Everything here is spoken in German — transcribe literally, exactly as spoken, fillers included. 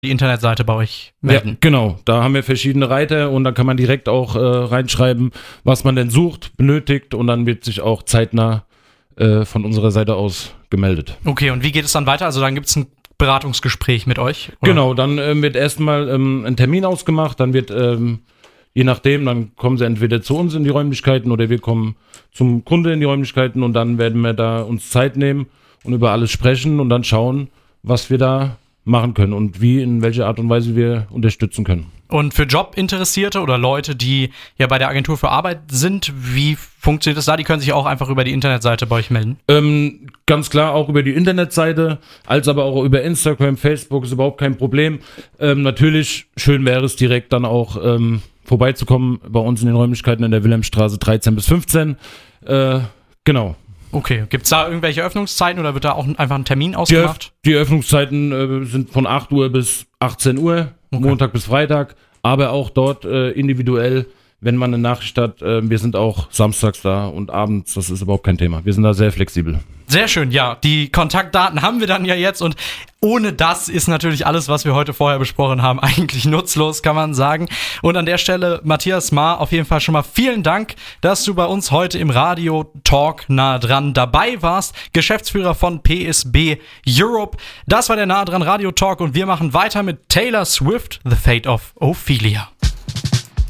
die Internetseite bei euch melden. Ja, genau. Da haben wir verschiedene Reiter und da kann man direkt auch äh, reinschreiben, was man denn sucht, benötigt und dann wird sich auch zeitnah äh, von unserer Seite aus gemeldet. Okay, und wie geht es dann weiter? Also dann gibt es ein Beratungsgespräch mit euch? Oder? Genau, dann äh, wird erstmal ähm, ein Termin ausgemacht, dann wird, ähm, je nachdem, dann kommen sie entweder zu uns in die Räumlichkeiten oder wir kommen zum Kunde in die Räumlichkeiten und dann werden wir da uns Zeit nehmen und über alles sprechen und dann schauen, was wir da machen können und wie, in welcher Art und Weise wir unterstützen können. Und für Jobinteressierte oder Leute, die ja bei der Agentur für Arbeit sind, wie funktioniert das da? Die können sich auch einfach über die Internetseite bei euch melden? Ähm, ganz klar auch über die Internetseite, als aber auch über Instagram, Facebook ist überhaupt kein Problem. Ähm, natürlich, schön wäre es direkt dann auch ähm, vorbeizukommen bei uns in den Räumlichkeiten in der Wilhelmstraße dreizehn bis fünfzehn. Äh, genau. Okay, gibt es da irgendwelche Öffnungszeiten oder wird da auch einfach ein Termin Die, ausgemacht? die Öffnungszeiten äh, sind von acht Uhr bis achtzehn Uhr, Okay. Montag bis Freitag, aber auch dort äh, individuell, wenn man eine Nachricht hat. Äh, wir sind auch samstags da und abends, das ist überhaupt kein Thema. Wir sind da sehr flexibel. Sehr schön, ja. Die Kontaktdaten haben wir dann ja jetzt und ohne das ist natürlich alles, was wir heute vorher besprochen haben, eigentlich nutzlos, kann man sagen. Und an der Stelle, Matthias Maar, auf jeden Fall schon mal vielen Dank, dass du bei uns heute im Radio Talk nah dran dabei warst. Geschäftsführer von P S B Europe. Das war der Nah dran Radio Talk und wir machen weiter mit Taylor Swift, The Fate of Ophelia.